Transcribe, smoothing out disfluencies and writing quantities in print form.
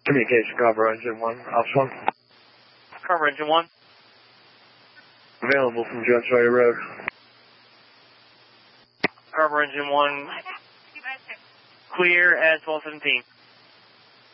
Communication, Carver Engine 1, Alpha 1. Carver Engine 1. Available from Jonesway Road. Carver Engine 1. Clear at 1217.